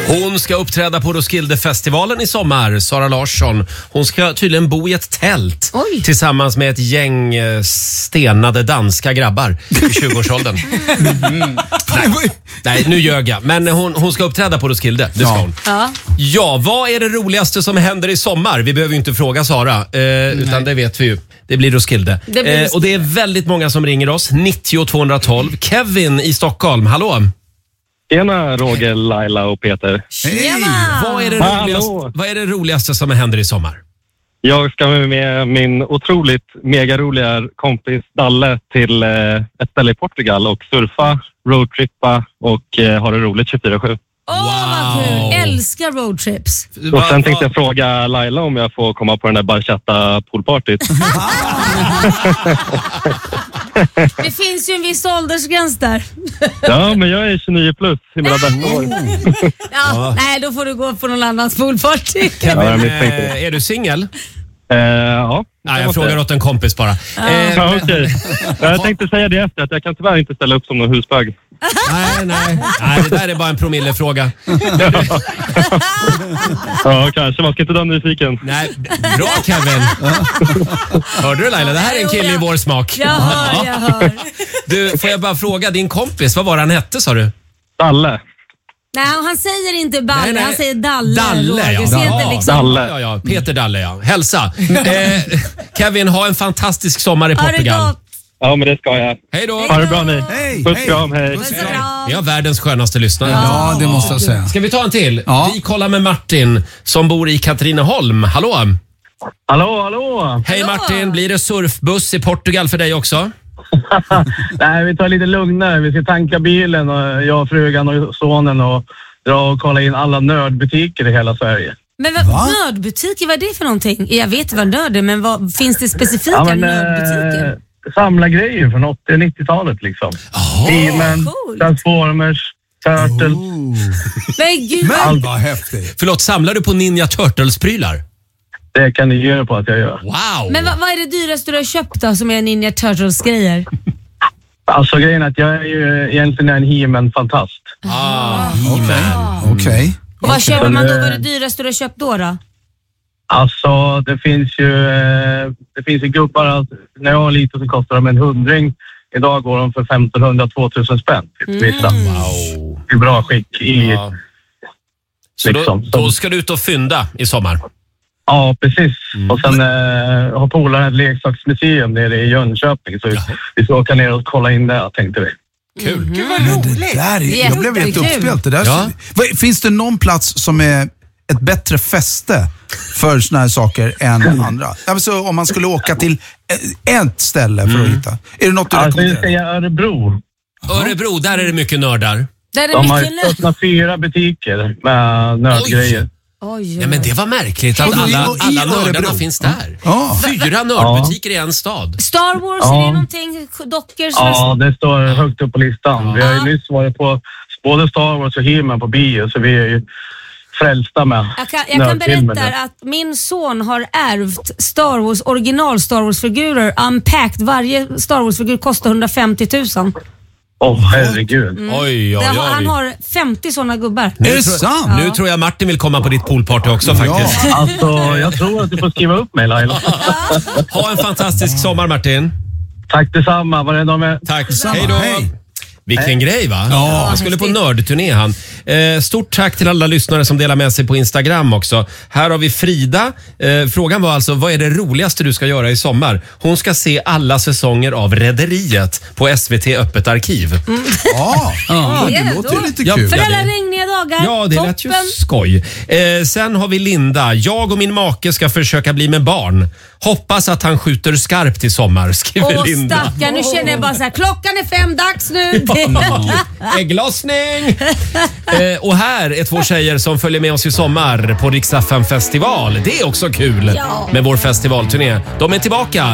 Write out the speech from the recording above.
Hon ska uppträda på Roskildefestivalen i sommar, Sara Larsson. Hon ska tydligen bo i ett tält tillsammans med ett gäng stenade danska grabbar i 20-årsåldern. Nej, nu ljög jag. Men hon ska uppträda på Roskilde, det ska hon. Ja, vad är det roligaste som händer i sommar? Vi behöver ju inte fråga Sara, utan det vet vi ju. Det blir Roskilde. Och det är väldigt många som ringer oss. 90 212. Kevin i Stockholm, hallå! Tjena Roger, Laila och Peter. Hej! Vad är det roligaste som händer i sommar? Jag ska med min otroligt megaroliga kompis Dalle till ett ställe i Portugal och surfa, roadtrippa och ha det roligt 24/7. Vad kul! Älskar roadtrips. Och sen tänkte jag fråga Laila om jag får komma på den där bachata poolpartyt. Det finns ju en viss åldersgräns där. Ja, men jag är 29 plus i mina bästa år. Nej, då får du gå på någon annans poolparty. Kevin, är du singel? Ja. Nej, jag frågar åt en kompis bara. Okej. Jag tänkte säga det efter att jag kan tyvärr inte ställa upp som någon husbög. Nej, det där är bara en promillefråga. Ja, kanske. Man ska inte dra nyfiken. Nej, bra Kevin. Hörde du Laila? Det här är en kille i vår smak. Jag hör. Du, får jag bara fråga, din kompis, vad var han hette sa du? Dalle. Nej, han säger inte Balle, Nej. han säger Dalle. Dalle, ja. Dalle. Ja, Peter Dalle, ja. Hälsa. Kevin, ha en fantastisk sommar i Portugal. Ja, men det ska jag. Hej då. Ha det bra ni. Puss kram, hej. Vi har världens skönaste lyssnare. Ja, det måste jag säga. Ska vi ta en till? Ja. Vi kollar med Martin som bor i Katrineholm. Hallå? Hallå. Hej Martin, blir det surfbuss i Portugal för dig också? Nej, vi tar lite lugnare. Vi ska tanka bilen och jag, frugan och sonen och dra och kolla in alla nördbutiker i hela Sverige. Men nördbutiker, vad är det för någonting? Jag vet vad nörd är, men finns det specifika nördbutiker? Samla grejer från 80- och 90-talet liksom. He-Man, Transformers, Turtles. Men gud. Men vad häftigt. Förlåt, samlar du på Ninja Turtles-prylar? Det kan ni göra på att jag gör. Wow! Men vad är det dyraste du har köpt då som är Ninja Turtles-grejer? Alltså grejen är att jag är ju egentligen en He-Man-fantast. He-Man. Okej. Och vad köper man då? Vad är det dyraste du har köpt då? Alltså det finns ju gubbar, när jag var liten så kostade de en 100. Idag går de för 1500-2000 spänn. Wow. I bra skick. Så då ska du ut och fynda i sommar? Ja, precis. Och sen har polaren ett leksaksmuseum nere i Jönköping. Så vi ska åka ner och kolla in det, tänkte vi. Kul. Gud vad roligt. Jag blev helt uppspelt. Det där. Finns det någon plats som är ett bättre fäste för såna här saker än andra? Alltså, om man skulle åka till ett ställe för att hitta. Är det något du rekommenderar? Jag säger Örebro. Örebro, där är det mycket nördar. De har öppnat 4 butiker med nördgrejer. Oj. Ja, men det var märkligt att alla nördarna finns där. 4 nördbutiker i en stad. Star Wars, är det någonting? Dockor? Ja, det står högt upp på listan. Vi har ju nyss varit på både Star Wars och He-Man på bio, så vi är ju frälsta med. Jag kan berätta att min son har ärvt Star Wars, original Star Wars-figurer, unpacked. Varje Star Wars-figur kostar 150 000. Herregud. Oj. Han har 50 sådana gubbar. Är det sant? Nu tror jag Martin vill komma på ditt poolparty också faktiskt. Alltså, jag tror att du får skriva upp mig, Laila. Ha en fantastisk sommar, Martin. Tack detsamma. Var det de med? Tack. Hej då. Vilken grej va? Ja, han skulle på nördturné han. Stort tack till alla lyssnare som delar med sig på Instagram också. Här har vi Frida. Frågan var alltså, vad är det roligaste du ska göra i sommar? Hon ska se alla säsonger av Rederiet på SVT Öppet arkiv. Det låter lite kul. För alla regniga dagar. Ja, det lät ju skoj. Sen har vi Linda. Jag och min make ska försöka bli med barn. Hoppas att han skjuter skarpt i sommar, skriver Linda. Stackarn, nu känner jag bara så här, klockan är 5, dags nu. Ägglossning! Och här är 2 tjejer som följer med oss i sommar på Rix FM festival. Det är också kul med vår festivalturné. De är tillbaka.